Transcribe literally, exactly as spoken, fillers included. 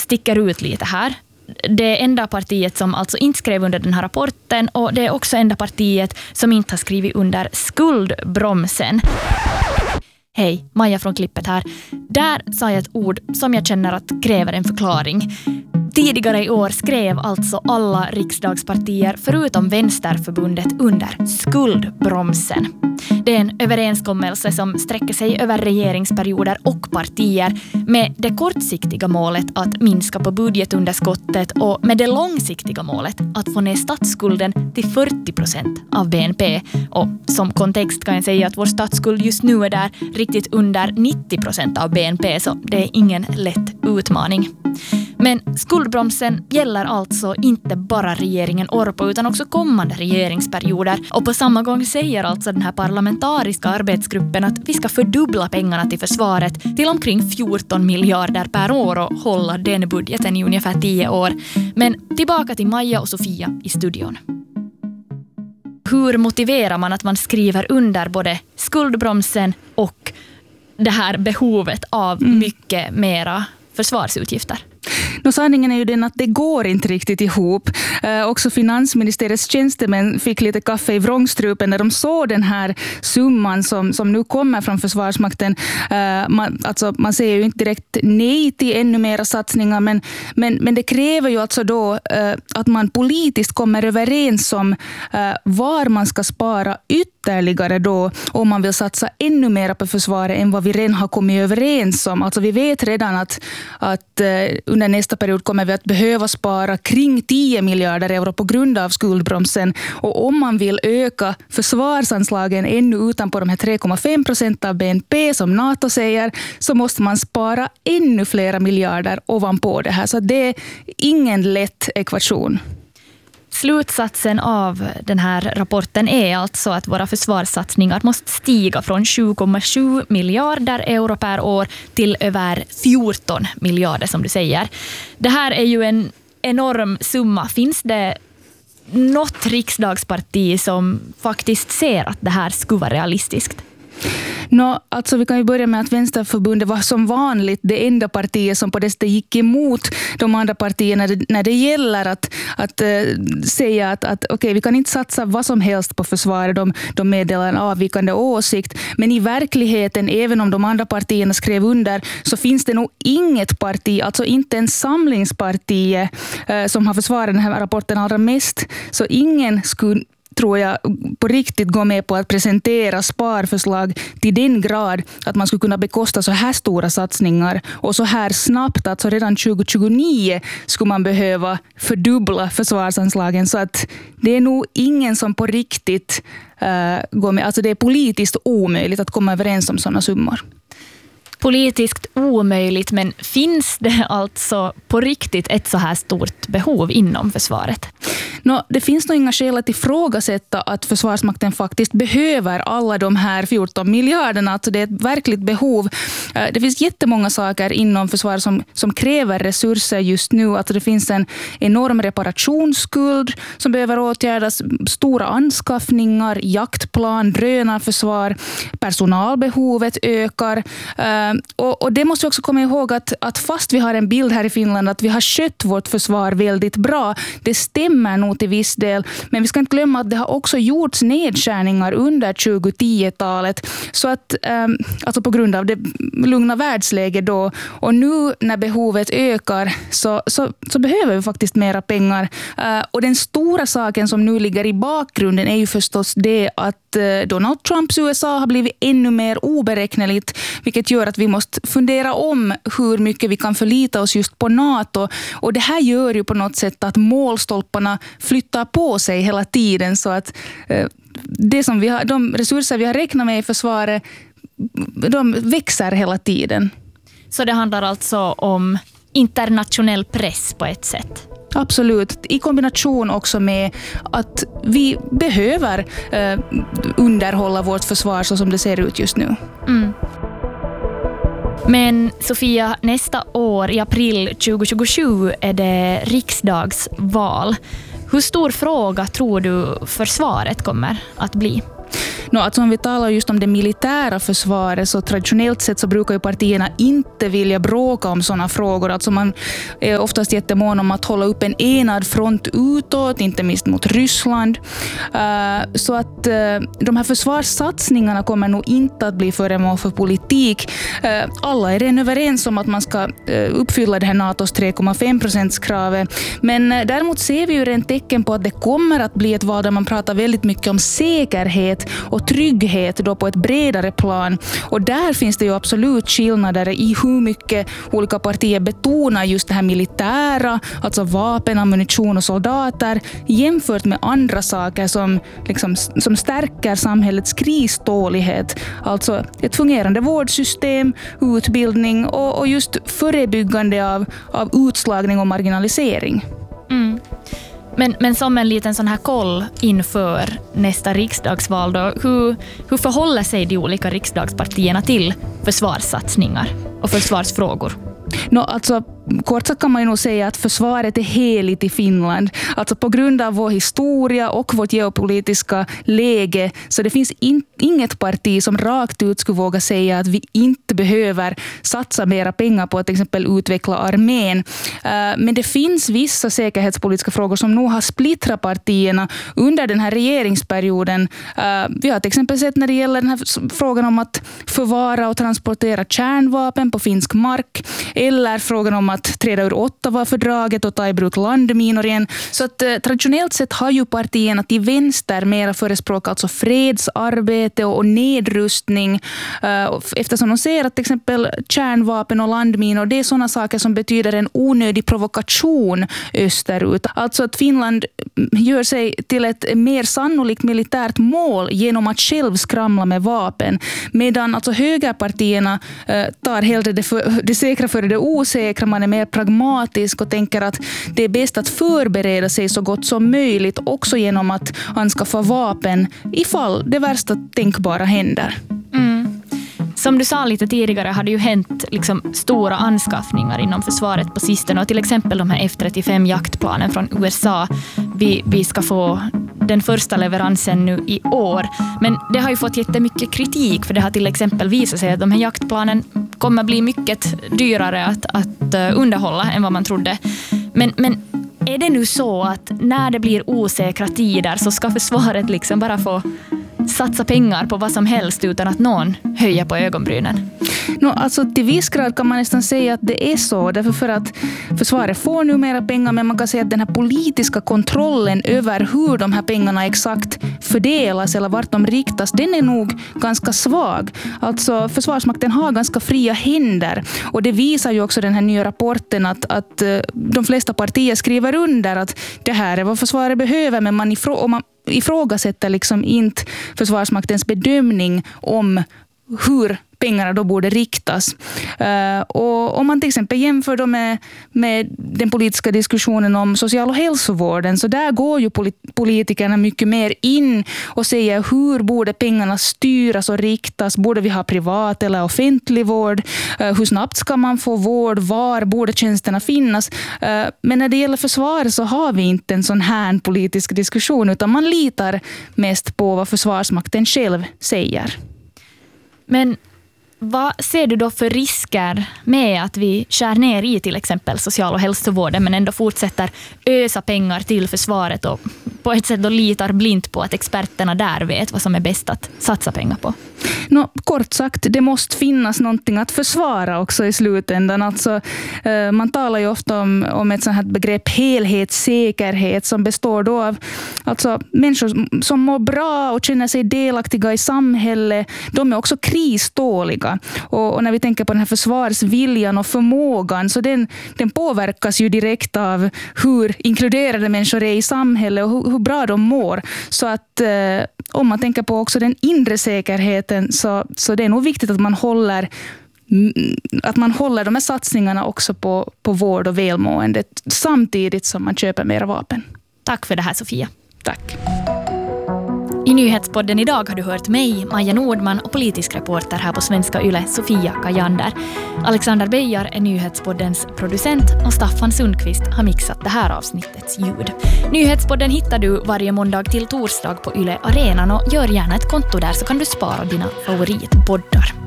sticker ut lite här. Det är enda partiet som alltså inte skrev under den här rapporten, och det är också enda partiet som inte har skrivit under skuldbromsen. Hej, Maja från Klippet här. Där sa jag ett ord som jag känner att kräver en förklaring. Tidigare i år skrev alltså alla riksdagspartier förutom Vänsterförbundet under skuldbromsen. Det är en överenskommelse som sträcker sig över regeringsperioder och partier med det kortsiktiga målet att minska på budgetunderskottet och med det långsiktiga målet att få ner statsskulden till fyrtio procent av B N P. Och som kontext kan jag säga att vår statsskuld just nu är där riktigt under nittio procent av B N P, så det är ingen lätt utmaning. Men skuldbromsen gäller alltså inte bara regeringen Orpo utan också kommande regeringsperioder. Och på samma gång säger alltså den här parlamentariska arbetsgruppen att vi ska fördubbla pengarna till försvaret till omkring fjorton miljarder per år och hålla den budgeten i ungefär tio år. Men tillbaka till Maja och Sofia i studion. Hur motiverar man att man skriver under både skuldbromsen och det här behovet av mm. mycket mera försvarsutgifter? No, sanningen är ju den att det går inte riktigt ihop. Eh, också finansministeriets tjänstemän fick lite kaffe i vrångstrupen när de såg den här summan som, som nu kommer från Försvarsmakten. Eh, man, alltså, man säger ju inte direkt nej till ännu mera satsningar, men, men, men det kräver ju alltså då eh, att man politiskt kommer överens om eh, var man ska spara ytterligare då om man vill satsa ännu mer på försvaret än vad vi redan har kommit överens om. Alltså vi vet redan att, att eh, under nästa period kommer vi att behöva spara kring tio miljarder euro på grund av skuldbromsen. Och om man vill öka försvarsanslagen ännu utanpå de här tre komma fem procent av B N P som NATO säger, så måste man spara ännu flera miljarder ovanpå det här. Så det är ingen lätt ekvation. Slutsatsen av den här rapporten är alltså att våra försvarssatsningar måste stiga från sju komma sju miljarder euro per år till över fjorton miljarder som du säger. Det här är ju en enorm summa. Finns det något riksdagsparti som faktiskt ser att det här skulle vara realistiskt? No, alltså vi kan ju börja med att Vänsterförbundet var som vanligt det enda partiet som på det sättet gick emot de andra partierna när det, när det gäller att, att uh, säga att, att okay, vi kan inte satsa vad som helst på försvaret. De, de meddelar en avvikande åsikt. Men i verkligheten, även om de andra partierna skrev under, så finns det nog inget parti, alltså inte en samlingsparti uh, som har försvarat den här rapporten allra mest. Så ingen skulle, tror jag, på riktigt gå med på att presentera sparförslag till den grad att man skulle kunna bekosta så här stora satsningar och så här snabbt. Alltså redan tjugo tjugonio skulle man behöva fördubbla försvarsanslagen, så att det är nog ingen som på riktigt uh, går med. Alltså det är politiskt omöjligt att komma överens om sådana summor. Politiskt omöjligt, men finns det alltså på riktigt ett så här stort behov inom försvaret? No, det finns nog inga skäl att ifrågasätta att Försvarsmakten faktiskt behöver alla de här fjorton miljarderna. Alltså det är ett verkligt behov. Det finns jättemånga saker inom försvaret som, som kräver resurser just nu. Alltså det finns en enorm reparationsskuld som behöver åtgärdas, stora anskaffningar, jaktplan, drönarförsvar, personalbehovet ökar. Och, och det måste vi också komma ihåg att, att fast vi har en bild här i Finland att vi har skött vårt försvar väldigt bra, det stämmer nog till viss del, men vi ska inte glömma att det har också gjorts nedskärningar under tjugo-tio-talet, så att um, alltså på grund av det lugna världsläget då, och nu när behovet ökar så, så, så behöver vi faktiskt mera pengar. Uh, och den stora saken som nu ligger i bakgrunden är ju förstås det att uh, Donald Trumps U S A har blivit ännu mer oberäkneligt, vilket gör att vi måste fundera om hur mycket vi kan förlita oss just på NATO. Och det här gör ju på något sätt att målstolparna flyttar på sig hela tiden, så att eh, det som vi har, de resurser vi har räknat med i försvaret, de växer hela tiden. Så det handlar alltså om internationell press på ett sätt? Absolut, i kombination också med att vi behöver eh, underhålla vårt försvar så som det ser ut just nu. Mm. Men Sofia, nästa år i april tjugo tjugosju är det riksdagsval. Hur stor fråga tror du försvaret kommer att bli? No, alltså om vi talar just om det militära försvaret, så traditionellt sett så brukar ju partierna inte vilja bråka om sådana frågor. Alltså man är oftast jättemån om att hålla upp en enad front utåt, inte minst mot Ryssland. Uh, så att uh, de här försvarssatsningarna kommer nog inte att bli föremål för politik. Uh, alla är redan överens om att man ska uh, uppfylla det här NATOs tre komma fem procents-kravet. Men uh, däremot ser vi ju en tecken på att det kommer att bli ett val där man pratar väldigt mycket om säkerhet och trygghet då på ett bredare plan. Och där finns det ju absolut skillnader i hur mycket olika partier betonar just det här militära, alltså vapen, ammunition och soldater, jämfört med andra saker som, liksom, som stärker samhällets kristålighet. Alltså ett fungerande vårdsystem, utbildning och, och just förebyggande av, av utslagning och marginalisering. Mm. Men, men som en liten sån här koll inför nästa riksdagsval då, hur, hur förhåller sig de olika riksdagspartierna till försvarssatsningar och försvarsfrågor? No, alltså, kort sagt kan man ju nog säga att försvaret är heligt i Finland. Alltså på grund av vår historia och vårt geopolitiska läge, så det finns in, inget parti som rakt ut skulle våga säga att vi inte behöver satsa mera pengar på att till exempel utveckla armén. Uh, men det finns vissa säkerhetspolitiska frågor som nog har splittrat partierna under den här regeringsperioden. Uh, vi har till exempel sett när det gäller den här frågan om att förvara och transportera kärnvapen på finsk mark, eller frågan om att träda ur Ottawa-fördraget och ta i bruk landminor igen. Så att eh, traditionellt sett har ju partierna till vänster mera förespråkat alltså fredsarbete och, och nedrustning, eh, eftersom de ser att till exempel kärnvapen och landminor, det är sådana saker som betyder en onödig provokation österut. Alltså att Finland gör sig till ett mer sannolikt militärt mål genom att själv skramla med vapen, medan alltså högerpartierna eh, tar hellre det, för, det säkra för det osäkra. Man är mer pragmatisk och tänker att det är bäst att förbereda sig så gott som möjligt, också genom att anskaffa vapen ifall det värsta tänkbara händer. Mm. Som du sa lite tidigare har det ju hänt liksom stora anskaffningar inom försvaret på sistone, och till exempel de här F trettiofem jaktplanen från U S A. Vi, vi ska få den första leveransen nu i år. Men det har ju fått jättemycket kritik, för det har till exempel visat sig att de här jaktplanen kommer bli mycket dyrare att, att underhålla än vad man trodde. Men, men är det nu så att när det blir osäkra tider så ska försvaret liksom bara få satsa pengar på vad som helst utan att någon höjer på ögonbrynen? No, alltså till viss grad kan man nästan säga att det är så. Därför för att försvaret får nu mera pengar, men man kan säga att den här politiska kontrollen över hur de här pengarna exakt fördelas eller vart de riktas, den är nog ganska svag. Alltså försvarsmakten har ganska fria händer, och det visar ju också den här nya rapporten att, att de flesta partier skriver under att det här är vad försvaret behöver, men man, ifrå- och man ifrågasätter liksom inte försvarsmaktens bedömning om hur pengarna då borde riktas. Uh, och om man till exempel jämför då med, med den politiska diskussionen om social- och hälsovården, så där går ju polit- politikerna mycket mer in och säger hur borde pengarna styras och riktas. Borde vi ha privat eller offentlig vård? Uh, hur snabbt ska man få vård? Var borde tjänsterna finnas? Uh, men när det gäller försvar så har vi inte en sån här politisk diskussion, utan man litar mest på vad försvarsmakten själv säger. Men vad ser du då för risker med att vi skär ner i till exempel social- och hälsovården, men ändå fortsätter ösa pengar till försvaret och på ett sätt då litar blint på att experterna där vet vad som är bäst att satsa pengar på? No, kort sagt, det måste finnas någonting att försvara också i slutändan. Alltså, eh, man talar ju ofta om, om ett sånt här begrepp helhetssäkerhet, som består då av alltså, människor som mår bra och känner sig delaktiga i samhället. De är också kriståliga. Och, och när vi tänker på den här försvarsviljan och förmågan, så den, den påverkas ju direkt av hur inkluderade människor är i samhället och hur, hur bra de mår. Så att eh, om man tänker på också den inre säkerheten, så, så det är nog viktigt att man håller att man håller de här satsningarna också på, på vård och välmående samtidigt som man köper mera vapen. Tack för det här, Sofia. Tack. I nyhetspodden idag har du hört mig, Maja Nordman, och politisk reporter här på Svenska Yle, Sofia Kajander. Alexander Beijar är nyhetspoddens producent och Staffan Sundqvist har mixat det här avsnittets ljud. Nyhetspodden hittar du varje måndag till torsdag på Yle Arenan och gör gärna ett konto där så kan du spara dina favoritpoddar.